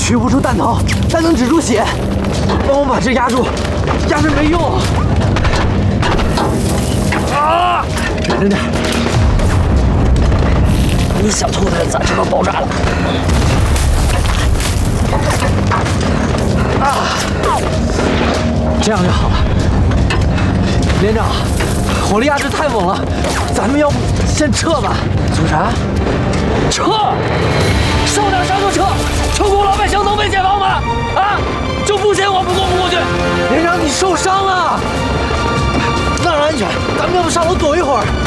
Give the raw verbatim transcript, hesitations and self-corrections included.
取不出弹头，但能止住血。帮我把这压住，压着没用。啊！忍着点。 你小兔子咋这么爆炸了？ 啊！这样就好了。连长，火力压制太猛了，咱们要不先撤吧？ 做啥？撤！上哪啥就撤！成都老百姓能被解放吗？啊！就不信我们过不过去！ 连长，你受伤了，那儿安全，咱们要不上楼躲一会儿？